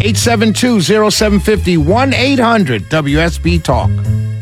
872-0750, 1-800-WSB-TALK.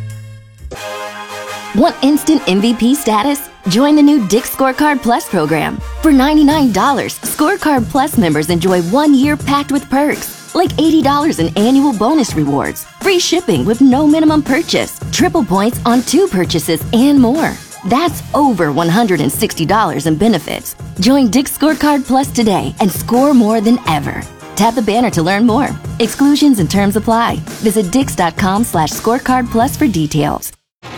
Want instant MVP status? Join the new Dick's Scorecard Plus program. For $99, Scorecard Plus members enjoy 1 year packed with perks, like $80 in annual bonus rewards, free shipping with no minimum purchase, triple points on 2 purchases, and more. That's over $160 in benefits. Join Dick's Scorecard Plus today and score more than ever. Tap the banner to learn more. Exclusions and terms apply. Visit dix.com/scorecardplus for details.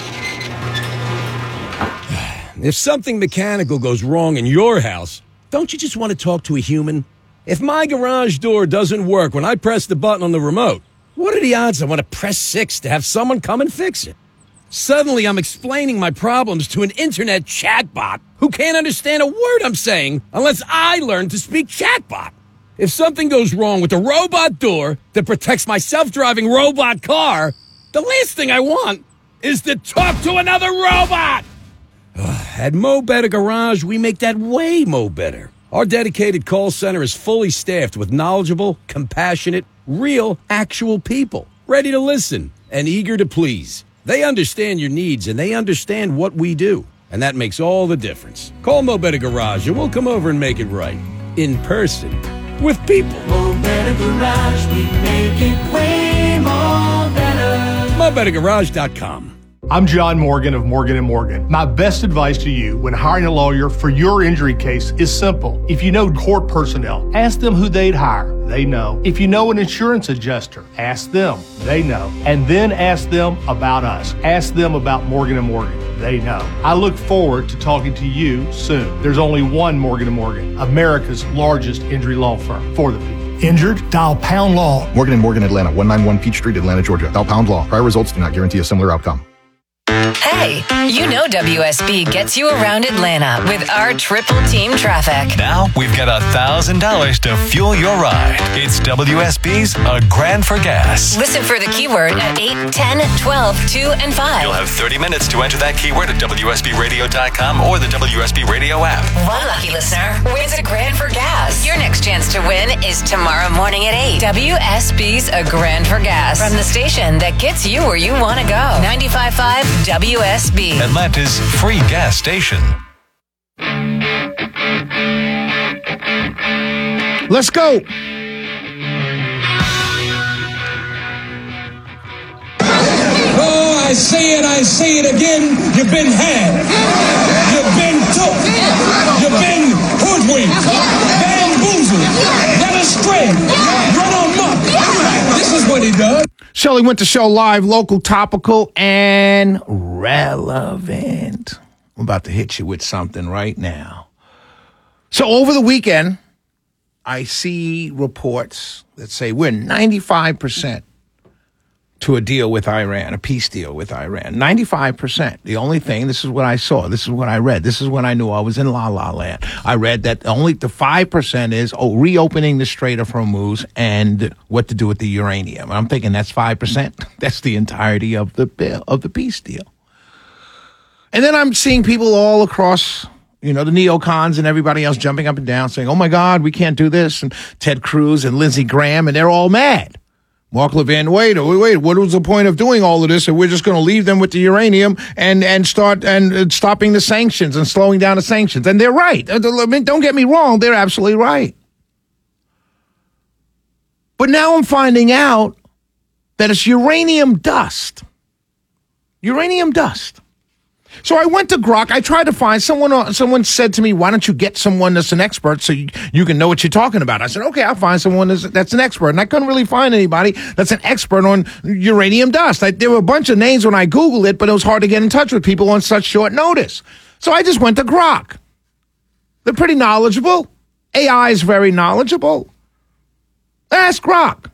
If something mechanical goes wrong in your house, don't you just want to talk to a human? If my garage door doesn't work when I press the button on the remote, what are the odds I want to press 6 to have someone come and fix it? Suddenly, I'm explaining my problems to an internet chatbot who can't understand a word I'm saying unless I learn to speak chatbot. If something goes wrong with the robot door that protects my self-driving robot car, the last thing I want is to talk to another robot. At Mo Better Garage, we make that way mo better. Our dedicated call center is fully staffed with knowledgeable, compassionate, real, actual people, ready to listen and eager to please. They understand your needs and they understand what we do, and that makes all the difference. Call Mo Better Garage and we'll come over and make it right. In person. With people. Mo Better Garage, we make it way more better. MoBetterGarage.com. I'm John Morgan of Morgan & Morgan. My best advice to you when hiring a lawyer for your injury case is simple. If you know court personnel, ask them who they'd hire. They know. If you know an insurance adjuster, ask them. They know. And then ask them about us. Ask them about Morgan & Morgan. They know. I look forward to talking to you soon. There's only one Morgan & Morgan, America's largest injury law firm for the people. Injured? Dial Pound Law. Morgan & Morgan, Atlanta, 191 Peachtree, Atlanta, Georgia. Dial Pound Law. Prior results do not guarantee a similar outcome. Hey, you know WSB gets you around Atlanta with our triple team traffic. Now we've got $1,000 to fuel your ride. It's WSB's A Grand for Gas. Listen for the keyword at 8, 10, 12, 2, and 5. You'll have 30 minutes to enter that keyword at WSBRadio.com or the WSB Radio app. One lucky listener wins A Grand for Gas. Your next chance to win is tomorrow morning at 8. WSB's A Grand for Gas. From the station that gets you where you want to go. 95.5 WSB. Atlanta's free gas station. Let's go. Oh, I say it again. You've been had. You've been took. You've been hoodwinked, bamboozled, led astray, run amok. This is what he does. Shelley Winter Show live, local, topical, and relevant. I'm about to hit you with something right now. So over the weekend, I see reports that say we're 95% to a deal with Iran, a peace deal with Iran. 95%. The only thing, this is what I saw, this is what I read, this is when I knew I was in La La Land. I read that only the 5% is, reopening the Strait of Hormuz and what to do with the uranium. I'm thinking that's 5%. That's the entirety of the bill, of the peace deal. And then I'm seeing people all across, the neocons and everybody else jumping up and down saying, oh my God, we can't do this. And Ted Cruz and Lindsey Graham, and they're all mad. Mark Levin, wait, what was the point of doing all of this? And we're just going to leave them with the uranium and start and stopping the sanctions and slowing down the sanctions. And they're right. Don't get me wrong. They're absolutely right. But now I'm finding out that it's uranium dust. Uranium dust. So I went to Grok. I tried to find someone said to me, why don't you get someone that's an expert so you can know what you're talking about? I said, okay, I'll find someone that's an expert. And I couldn't really find anybody that's an expert on uranium dust. There were a bunch of names when I Googled it, but it was hard to get in touch with people on such short notice. So I just went to Grok. They're pretty knowledgeable. AI is very knowledgeable. Ask Grok.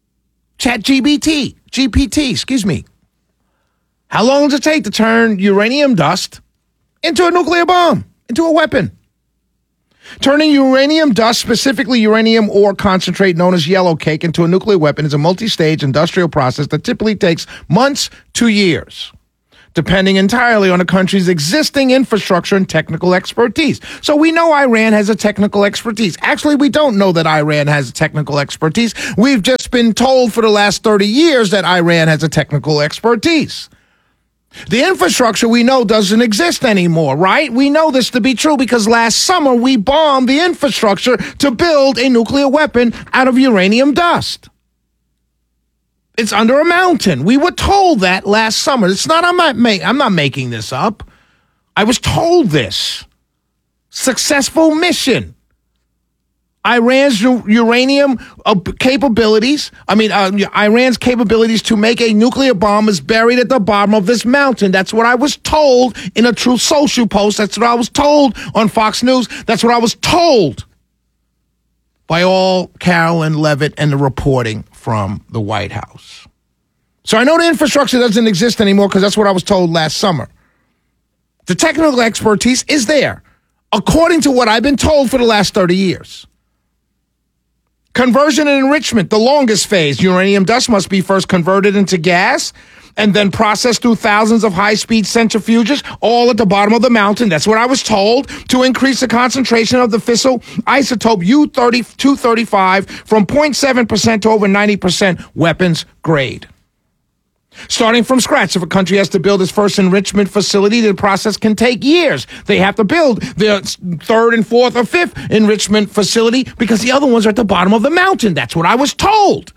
GPT, excuse me. How long does it take to turn uranium dust into a nuclear bomb, into a weapon? Turning uranium dust, specifically uranium ore concentrate known as yellow cake, into a nuclear weapon is a multi-stage industrial process that typically takes months to years, depending entirely on a country's existing infrastructure and technical expertise. So we know Iran has a technical expertise. Actually, we don't know that Iran has a technical expertise. We've just it's been told for the last 30 years that Iran has a technical expertise. The infrastructure we know doesn't exist anymore, right? We know this to be true because last summer we bombed the infrastructure to build a nuclear weapon out of uranium dust. It's under a mountain. We were told that last summer. I'm not making this up. I was told this. Successful mission. Iran's uranium capabilities, Iran's capabilities to make a nuclear bomb is buried at the bottom of this mountain. That's what I was told in a Truth Social post. That's what I was told on Fox News. That's what I was told by all Carolyn Levitt and the reporting from the White House. So I know the infrastructure doesn't exist anymore because that's what I was told last summer. The technical expertise is there, according to what I've been told for the last 30 years. Conversion and enrichment, the longest phase. Uranium dust must be first converted into gas and then processed through thousands of high-speed centrifuges, all at the bottom of the mountain. That's what I was told, to increase the concentration of the fissile isotope U-235 from 0.7% to over 90% weapons grade. Starting from scratch, if a country has to build its first enrichment facility, the process can take years. They have to build their third and fourth or fifth enrichment facility because the other ones are at the bottom of the mountain. That's what I was told.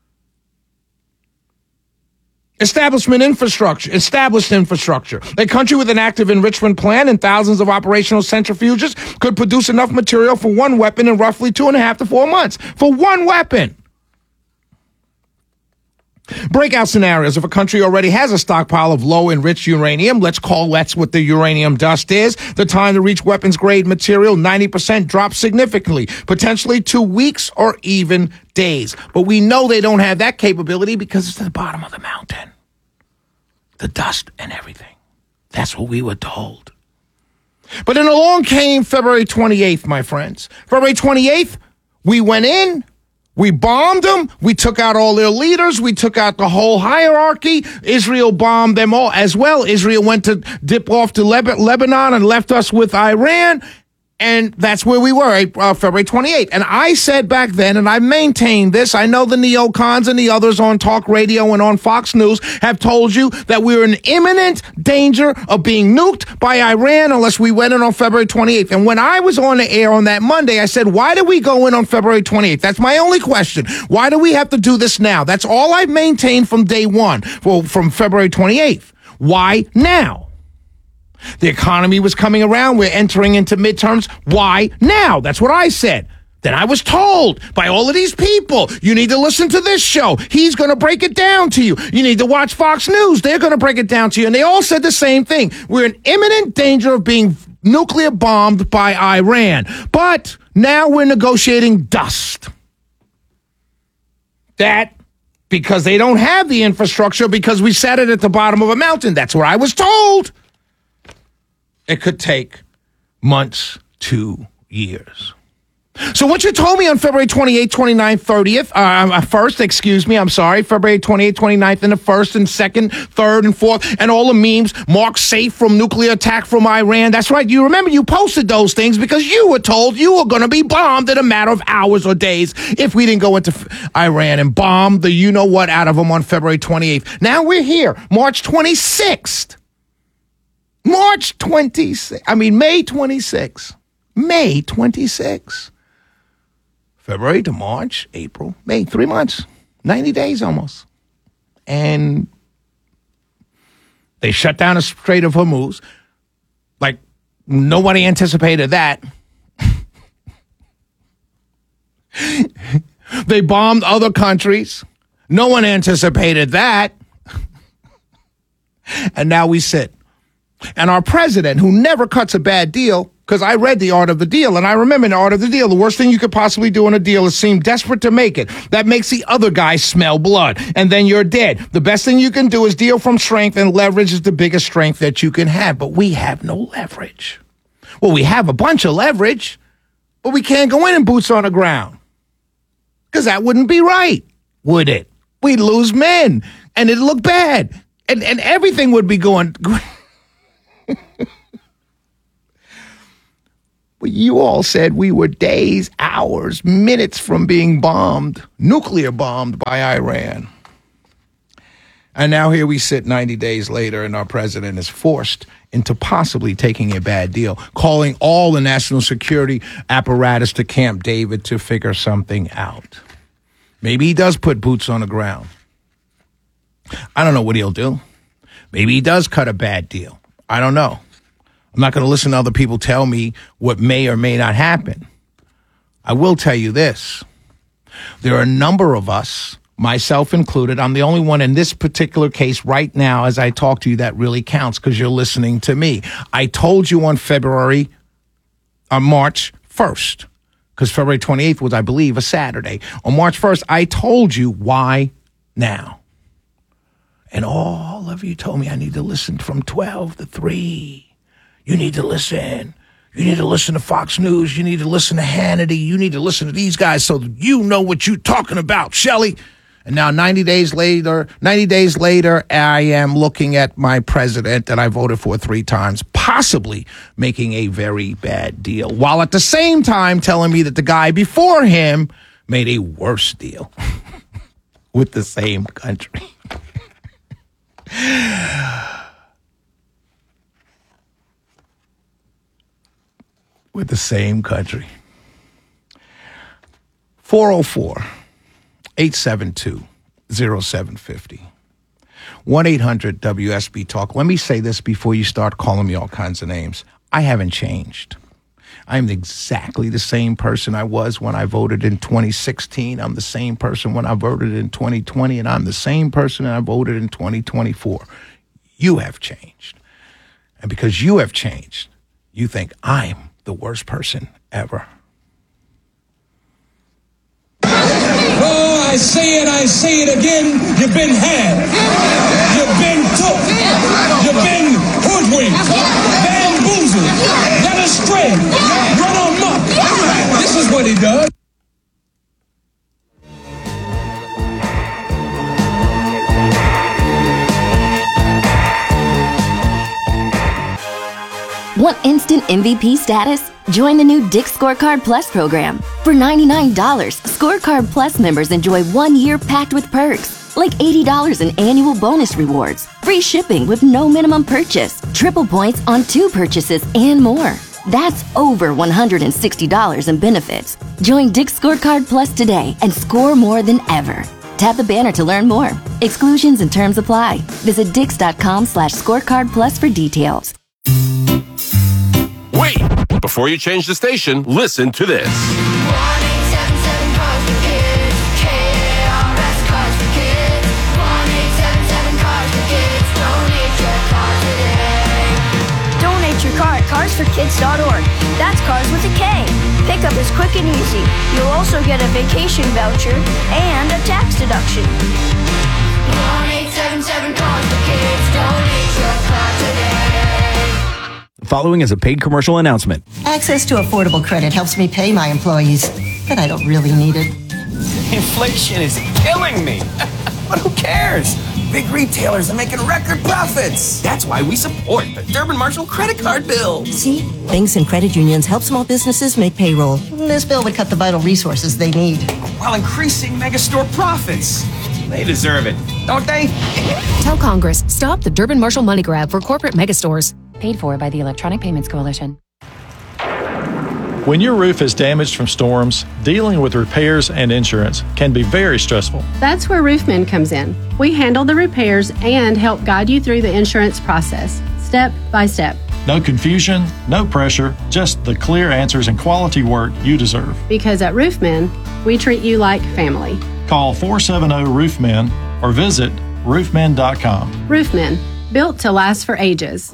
Established infrastructure. A country with an active enrichment plan and thousands of operational centrifuges could produce enough material for one weapon in roughly 2.5 to 4 months. For one weapon. Breakout scenarios. If a country already has a stockpile of low enriched uranium, let's call that's what the uranium dust is, the time to reach weapons grade material, 90% drops significantly, potentially 2 weeks or even days. But we know they don't have that capability because it's at the bottom of the mountain. The dust and everything. That's what we were told. But then along came February 28th, my friends. February 28th, we went in. We bombed them. We took out all their leaders. We took out the whole hierarchy. Israel bombed them all as well. Israel went to dip off to Lebanon and left us with Iran. And that's where we were, February 28th. And I said back then, and I maintained this, I know the neocons and the others on talk radio and on Fox News have told you that we were in imminent danger of being nuked by Iran unless we went in on February 28th. And when I was on the air on that Monday, I said, why did we go in on February 28th? That's my only question. Why do we have to do this now? That's all I've maintained from day one, from February 28th. Why now? The economy was coming around. We're entering into midterms. Why now? That's what I said. Then I was told by all of these people, you need to listen to this show. He's going to break it down to you. You need to watch Fox News. They're going to break it down to you. And they all said the same thing. We're in imminent danger of being nuclear bombed by Iran. But now we're negotiating dust. That because they don't have the infrastructure because we set it at the bottom of a mountain. That's what I was told. It could take months to years. So what you told me on February 28th, 29th, 30th, February 28th, 29th, and the 1st and 2nd, 3rd, and 4th, and all the memes marked safe from nuclear attack from Iran. That's right. You remember you posted those things because you were told you were going to be bombed in a matter of hours or days if we didn't go into Iran and bomb the you-know-what out of them on February 28th. Now we're here, March 26th. May 26th. May 26th. February to March, April, May, 3 months, 90 days almost. And they shut down the Strait of Hormuz. Like, nobody anticipated that. They bombed other countries. No one anticipated that. And now we sit. And our president, who never cuts a bad deal, because I read The Art of the Deal, and I remember The Art of the Deal, the worst thing you could possibly do in a deal is seem desperate to make it. That makes the other guy smell blood, and then you're dead. The best thing you can do is deal from strength, and leverage is the biggest strength that you can have. But we have no leverage. Well, we have a bunch of leverage, but we can't go in and boots on the ground. Because that wouldn't be right, would it? We'd lose men, and it'd look bad, and everything would be going... But you all said we were days, hours, minutes from being bombed, nuclear bombed by Iran. And now here we sit 90 days later, and our president is forced into possibly taking a bad deal, calling all the national security apparatus to Camp David to figure something out. Maybe he does put boots on the ground. I don't know what he'll do. Maybe he does cut a bad deal. I don't know. I'm not going to listen to other people tell me what may or may not happen. I will tell you this. There are a number of us, myself included. I'm the only one in this particular case right now as I talk to you that really counts because you're listening to me. I told you on March 1st, because February 28th was, I believe, a Saturday. On March 1st, I told you why now. And all of you told me I need to listen from 12 to 3. You need to listen. You need to listen to Fox News. You need to listen to Hannity. You need to listen to these guys so that you know what you're talking about, Shelley. And now 90 days later, I am looking at my president that I voted for 3 times, possibly making a very bad deal, while at the same time telling me that the guy before him made a worse deal with the same country. With the same country. 404-872-0750. 1-800-WSB-TALK. Let me say this before you start calling me all kinds of names. I haven't changed. I'm exactly the same person I was when I voted in 2016. I'm the same person when I voted in 2020, and I'm the same person I voted in 2024. You have changed. And because you have changed, you think I'm the worst person ever. Oh, I say it again. You've been had. You've been took. You've been hoodwinked, bamboozled, led astray, run amok. This is what he does. Want instant MVP status? Join the new Dick's Scorecard Plus program. For $99, Scorecard Plus members enjoy 1 year packed with perks, like $80 in annual bonus rewards, free shipping with no minimum purchase, triple points on 2 purchases, and more. That's over $160 in benefits. Join Dick's Scorecard Plus today and score more than ever. Tap the banner to learn more. Exclusions and terms apply. Visit Dix.com/scorecard plus for details. Wait! Before you change the station, listen to this. 1-877 Cars for Kids. KARS Cars for Kids. 1-877 Cars for Kids. Donate your car today. Donate your car at carsforkids.org. That's cars with a K. Pickup is quick and easy. You'll also get a vacation voucher and a tax deduction. 1-877 Cars for Kids. Donate your car today. Following is a paid commercial announcement. Access to affordable credit helps me pay my employees, but I don't really need it. Inflation is killing me. But who cares? Big retailers are making record profits. That's why we support the Durbin Marshall credit card bill. See? Banks and credit unions help small businesses make payroll. This bill would cut the vital resources they need, While increasing megastore profits. They deserve it, don't they? Tell Congress, stop the Durbin Marshall money grab for corporate megastores. Paid for by the Electronic Payments Coalition. When your roof is damaged from storms, dealing with repairs and insurance can be very stressful. That's where Roofmen comes in. We handle the repairs and help guide you through the insurance process, step by step. No confusion, no pressure, just the clear answers and quality work you deserve. Because at Roofmen, we treat you like family. Call 470-ROOFMEN or visit roofmen.com. Roofmen, built to last for ages.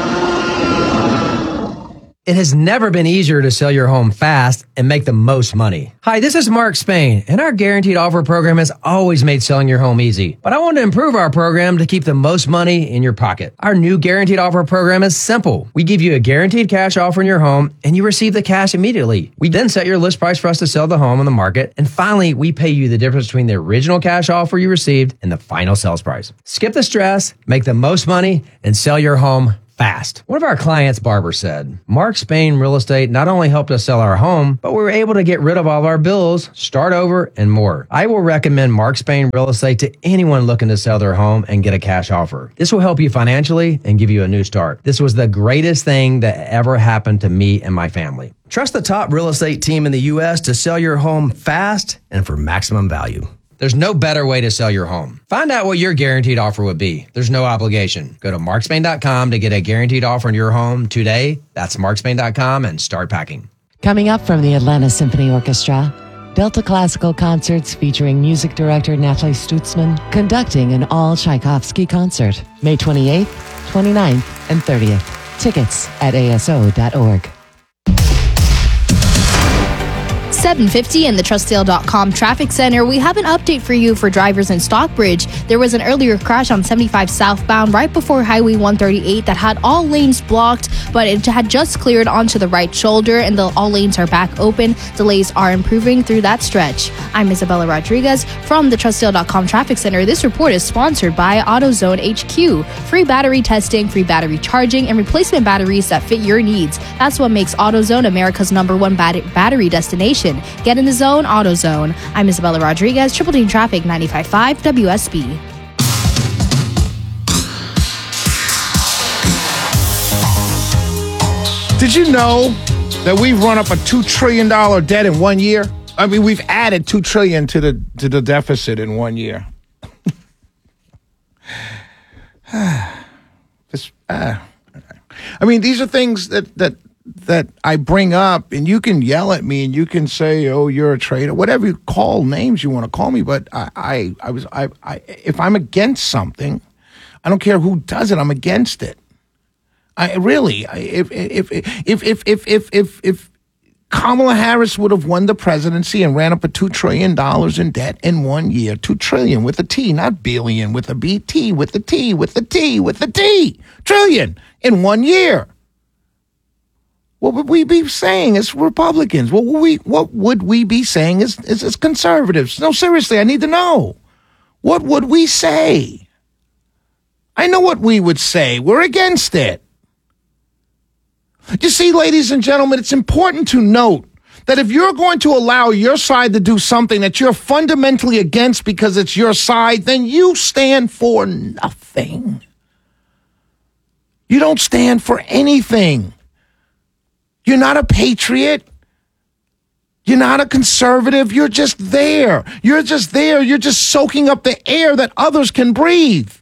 It has never been easier to sell your home fast and make the most money. Hi, this is Mark Spain, and our Guaranteed Offer program has always made selling your home easy. But I want to improve our program to keep the most money in your pocket. Our new Guaranteed Offer program is simple. We give you a guaranteed cash offer in your home, and you receive the cash immediately. We then set your list price for us to sell the home on the market, and finally, we pay you the difference between the original cash offer you received and the final sales price. Skip the stress, make the most money, and sell your home fast. One of our clients, Barbara, said, Mark Spain Real Estate not only helped us sell our home, but we were able to get rid of all of our bills, start over, and more. I will recommend Mark Spain Real Estate to anyone looking to sell their home and get a cash offer. This will help you financially and give you a new start. This was the greatest thing that ever happened to me and my family. Trust the top real estate team in the U.S. to sell your home fast and for maximum value. There's no better way to sell your home. Find out what your guaranteed offer would be. There's no obligation. Go to markspain.com to get a guaranteed offer on your home today. That's markspain.com and start packing. Coming up from the Atlanta Symphony Orchestra, Delta Classical Concerts featuring music director Natalie Stutzman conducting an all Tchaikovsky concert, May 28th, 29th, and 30th. Tickets at aso.org. 7:50 in the TrustSale.com traffic center. We have an update for you for drivers in Stockbridge. There was an earlier crash on 75 southbound right before Highway 138 that had all lanes blocked, but it had just cleared onto the right shoulder and all lanes are back open. Delays are improving through that stretch. I'm Isabella Rodriguez from the TrustSale.com traffic center. This report is sponsored by AutoZone HQ. Free battery testing, free battery charging, and replacement batteries that fit your needs. That's what makes AutoZone America's #1 battery destination. Get in the zone, AutoZone. I'm Isabella Rodriguez, Triple Team Traffic, 95.5 WSB. Did you know that we've run up a $2 trillion debt in 1 year? I mean, we've added $2 trillion to the deficit in 1 year. I mean, these are things that I bring up, and you can yell at me and you can say, "Oh, you're a traitor," whatever you call names you want to call me. But if I'm against something, I don't care who does it. I'm against it. If Kamala Harris would have won the presidency and ran up a $2 trillion in debt in 1 year, $2 trillion with a T, not billion with a B, T with the T with the T with the T, trillion in 1 year. What would we be saying as Republicans? What would we be saying as conservatives? No, seriously, I need to know. What would we say? I know what we would say. We're against it. You see, ladies and gentlemen, it's important to note that if you're going to allow your side to do something that you're fundamentally against because it's your side, then you stand for nothing. You don't stand for anything. You're not a patriot. You're not a conservative. You're just there. You're just there. You're just soaking up the air that others can breathe.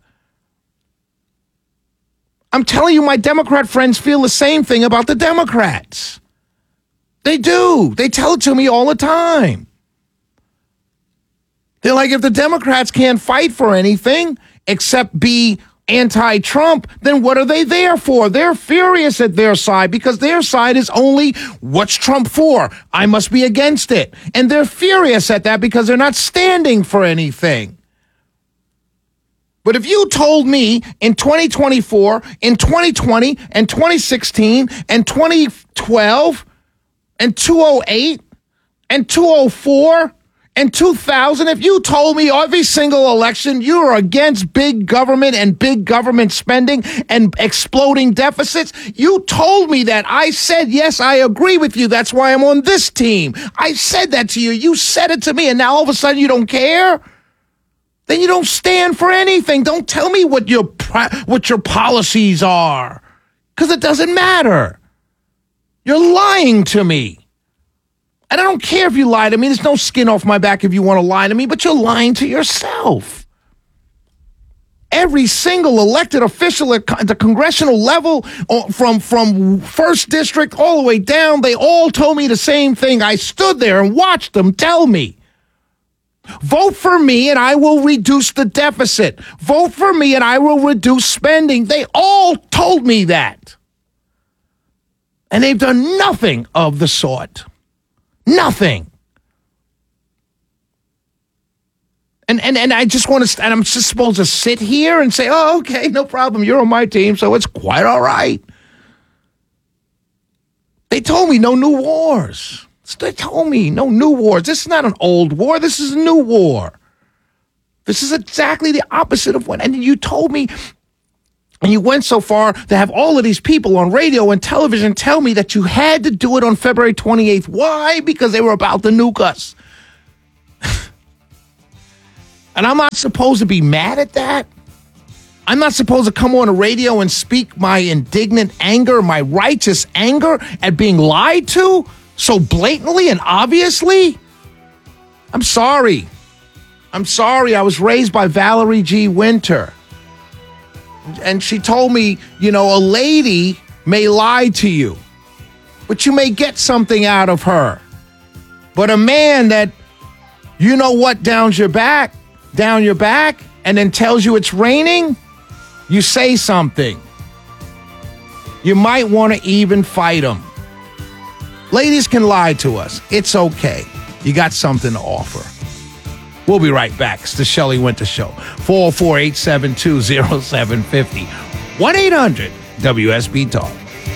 I'm telling you, my Democrat friends feel the same thing about the Democrats. They do. They tell it to me all the time. They're like, if the Democrats can't fight for anything except be anti-Trump, then what are they there for? They're furious at their side because their side is only, what's Trump for? I must be against it. And they're furious at that because they're not standing for anything. But if you told me in 2024, in 2020, and 2016, and 2012, and 208, and 204, and 2000, if you told me every single election you were against big government and big government spending and exploding deficits, you told me that. I said, yes, I agree with you. That's why I'm on this team. I said that to you. You said it to me, and now all of a sudden you don't care? Then you don't stand for anything. Don't tell me what your policies are, because it doesn't matter. You're lying to me. And I don't care if you lie to me. There's no skin off my back if you want to lie to me, but you're lying to yourself. Every single elected official at the congressional level, from 1st District all the way down, they all told me the same thing. I stood there and watched them tell me, vote for me and I will reduce the deficit. Vote for me and I will reduce spending. They all told me that. And they've done nothing of the sort. Nothing. And I just want to, and I'm just supposed to sit here and say, oh, okay, no problem. You're on my team, so it's quite all right. They told me no new wars. They told me no new wars. This is not an old war. This is a new war. This is exactly the opposite of what. And you told me And you went so far to have all of these people on radio and television tell me that you had to do it on February 28th. Why? Because they were about to nuke us. And I'm not supposed to be mad at that. I'm not supposed to come on the radio and speak my indignant anger, my righteous anger at being lied to so blatantly and obviously. I'm sorry. I was raised by Valerie G. Winter. And she told me, a lady may lie to you, but you may get something out of her. But a man that, down your back, and then tells you it's raining, you say something. You might want to even fight him. Ladies can lie to us. It's okay. You got something to offer. We'll be right back. It's the Shelley Winter Show. 404-872-0750. 1-800-WSB-TALK.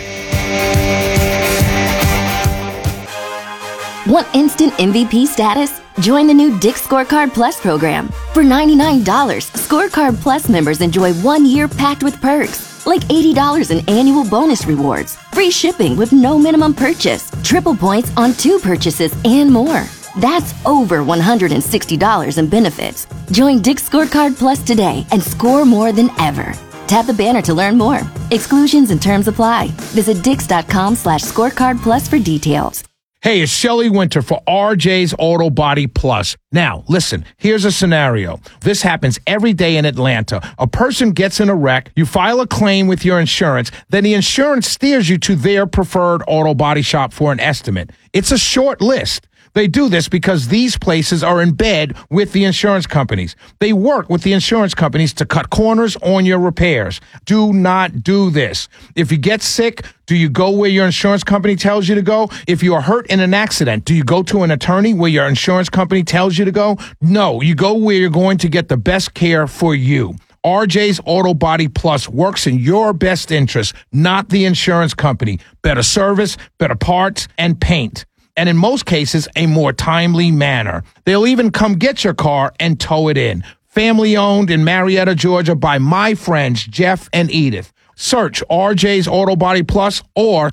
Want instant MVP status? Join the new Dick's Scorecard Plus program. For $99, Scorecard Plus members enjoy 1 year packed with perks, like $80 in annual bonus rewards, free shipping with no minimum purchase, triple points on 2 purchases, and more. That's over $160 in benefits. Join Dick's Scorecard Plus today and score more than ever. Tap the banner to learn more. Exclusions and terms apply. Visit Dix.com/scorecard plus for details. Hey, it's Shelley Winter for RJ's Auto Body Plus. Now, listen, here's a scenario. This happens every day in Atlanta. A person gets in a wreck, you file a claim with your insurance, then the insurance steers you to their preferred auto body shop for an estimate. It's a short list. They do this because these places are in bed with the insurance companies. They work with the insurance companies to cut corners on your repairs. Do not do this. If you get sick, do you go where your insurance company tells you to go? If you are hurt in an accident, do you go to an attorney where your insurance company tells you to go? No, you go where you're going to get the best care for you. RJ's Auto Body Plus works in your best interest, not the insurance company. Better service, better parts, and paint. And in most cases, a more timely manner. They'll even come get your car and tow it in. Family owned in Marietta, Georgia by my friends Jeff and Edith. Search RJ's Auto Body Plus or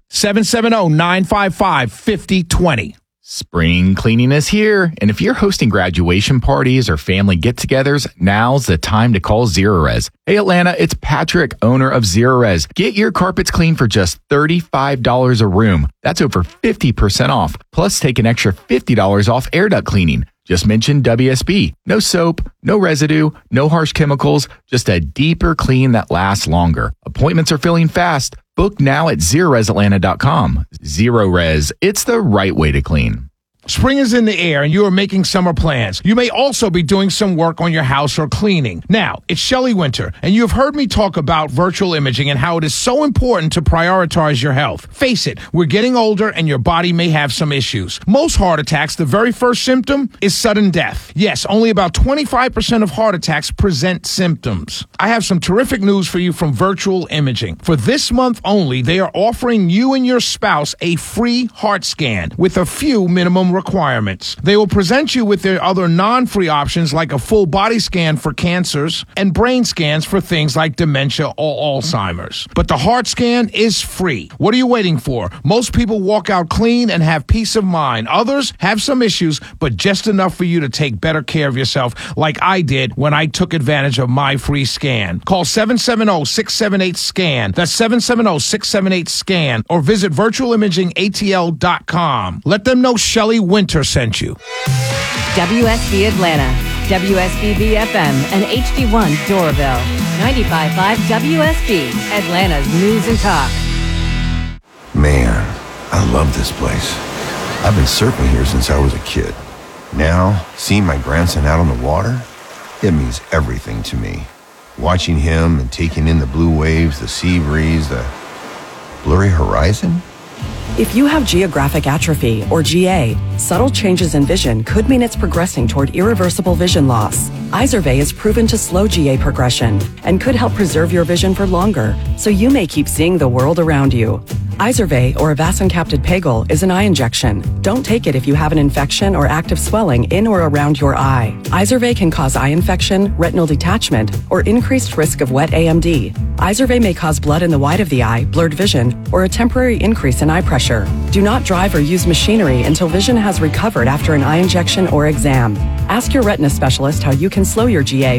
770-955-5020. Spring cleaning is here, and if you're hosting graduation parties or family get-togethers, now's the time to call Zerorez. Hey Atlanta, it's Patrick, owner of Zerorez. Get your carpets clean for just $35 a room. That's over 50% off. Plus, take an extra $50 off air duct cleaning. Just mention WSB. No soap, no residue, no harsh chemicals, just a deeper clean that lasts longer. Appointments are filling fast. Book now at ZerorezAtlanta.com. Zerorez, it's the right way to clean. Spring is in the air and you are making summer plans. You may also be doing some work on your house or cleaning. Now, it's Shelley Winter, and you have heard me talk about virtual imaging and how it is so important to prioritize your health. Face it, we're getting older and your body may have some issues. Most heart attacks, the very first symptom is sudden death. Yes, only about 25% of heart attacks present symptoms. I have some terrific news for you from Virtual Imaging. For this month only, they are offering you and your spouse a free heart scan with a few minimum requirements. They will present you with their other non-free options like a full body scan for cancers and brain scans for things like dementia or Alzheimer's. But the heart scan is free. What are you waiting for? Most people walk out clean and have peace of mind. Others have some issues, but just enough for you to take better care of yourself like I did when I took advantage of my free scan. Call 770-678-SCAN. That's 770-678-SCAN or visit virtualimagingatl.com. Let them know Shelley Winter sent you. WSB Atlanta, WSB BFM, and HD1 Doraville. 95.5 WSB, Atlanta's News and Talk. Man, I love this place. I've been surfing here since I was a kid. Now, seeing my grandson out on the water, it means everything to me. Watching him and taking in the blue waves, the sea breeze, the blurry horizon. If you have geographic atrophy, or GA, subtle changes in vision could mean it's progressing toward irreversible vision loss. Izervay is proven to slow GA progression and could help preserve your vision for longer, so you may keep seeing the world around you. Izervay, or avacincaptad pegol, is an eye injection. Don't take it if you have an infection or active swelling in or around your eye. Izervay can cause eye infection, retinal detachment, or increased risk of wet AMD. Izervay may cause blood in the white of the eye, blurred vision, or a temporary increase in eye pressure. Do not drive or use machinery until vision has recovered after an eye injection or exam. Ask your retina specialist how you can slow your GA